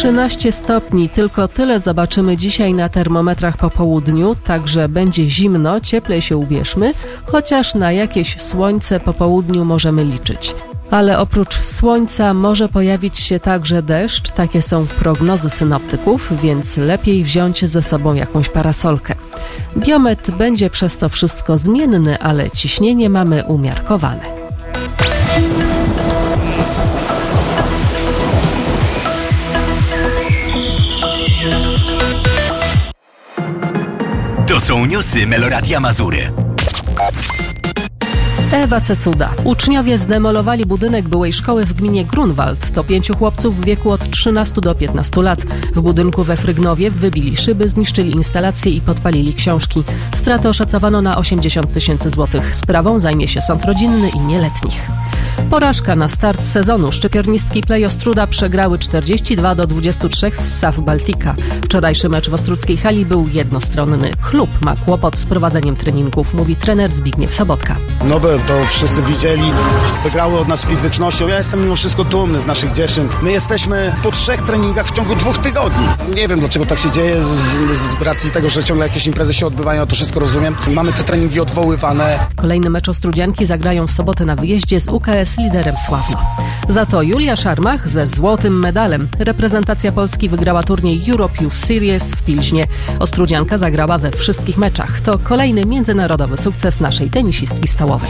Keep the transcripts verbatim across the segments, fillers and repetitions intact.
trzynaście stopni, tylko tyle zobaczymy dzisiaj na termometrach po południu, także będzie zimno, cieplej się ubierzmy, chociaż na jakieś słońce po południu możemy liczyć. Ale oprócz słońca może pojawić się także deszcz, takie są prognozy synoptyków, więc lepiej wziąć ze sobą jakąś parasolkę. Biometr będzie przez to wszystko zmienny, ale ciśnienie mamy umiarkowane. To są newsy Meloradia Mazury. Ewa Cecuda. Uczniowie zdemolowali budynek byłej szkoły w gminie Grunwald. To pięciu chłopców w wieku od trzynastu do piętnastu lat. W budynku we Frygnowie wybili szyby, zniszczyli instalacje i podpalili książki. Straty oszacowano na osiemdziesiąt tysięcy złotych. Sprawą zajmie się sąd rodzinny i nieletnich. Porażka na start sezonu. Szczypiornistki Play Ostruda przegrały czterdzieści dwa do dwudziestu trzech z S A F Baltica. Wczorajszy mecz w ostrudzkiej hali był jednostronny. Klub ma kłopot z prowadzeniem treningów, mówi trener Zbigniew Sobotka. No by to wszyscy widzieli, wygrały od nas fizycznością. Ja jestem mimo wszystko dumny z naszych dziewczyn. My jesteśmy po trzech treningach w ciągu dwóch tygodni. Nie wiem, dlaczego tak się dzieje, z, z racji tego, że ciągle jakieś imprezy się odbywają, to wszystko rozumiem. Mamy te treningi odwoływane. Kolejny mecz ostrudzianki zagrają w sobotę na wyjeździe z U K S liderem Sławno. Za to Julia Szarmach ze złotym medalem. Reprezentacja Polski wygrała turniej Europe Youth Series w Pilźnie. Ostrudzianka zagrała we wszystkich meczach. To kolejny międzynarodowy sukces naszej tenisistki stołowej.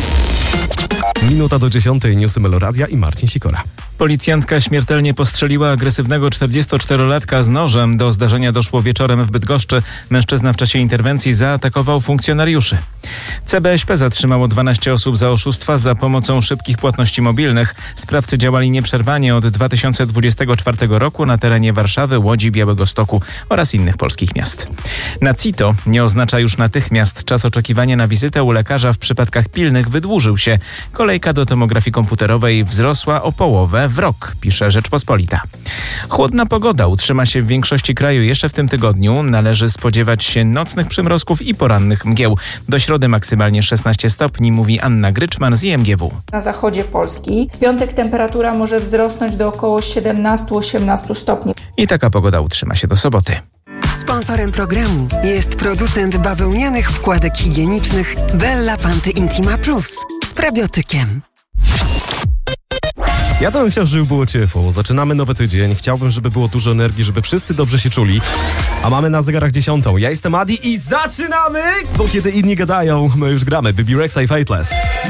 Minuta do dziesiątej, newsy Meloradia i Marcin Sikora. Policjantka śmiertelnie postrzeliła agresywnego czterdziestoczterolatka z nożem. Do zdarzenia doszło wieczorem w Bydgoszczy. Mężczyzna w czasie interwencji zaatakował funkcjonariuszy. C B S P zatrzymało dwanaście osób za oszustwa za pomocą szybkich płatności mobilnych. Sprawcy działali nieprzerwanie od dwa tysiące dwudziestego czwartego roku na terenie Warszawy, Łodzi, Białegostoku oraz innych polskich miast. Na CITO nie oznacza już natychmiast. Czas oczekiwania na wizytę u lekarza w przypadkach pilnych wydłużył się. Kolejka do tomografii komputerowej wzrosła o połowę w rok, pisze Rzeczpospolita. Chłodna pogoda utrzyma się w większości kraju jeszcze w tym tygodniu. Należy spodziewać się nocnych przymrozków i porannych mgieł. Do środy maksymalnie szesnaście stopni, mówi Anna Gryczman z I M G W. Na zachodzie Polski w piątek temperatura może wzrosnąć do około siedemnaście osiemnaście stopni. I taka pogoda utrzyma się do soboty. Sponsorem programu jest producent bawełnianych wkładek higienicznych Bella Panty Intima Plus z prebiotykiem. Ja to bym chciał, żeby było ciepło. Zaczynamy nowy tydzień. Chciałbym, żeby było dużo energii, żeby wszyscy dobrze się czuli. A mamy na zegarach dziesiątą. Ja jestem Adi i zaczynamy! Bo kiedy inni gadają, my już gramy. Bibi Rexa i Fateless.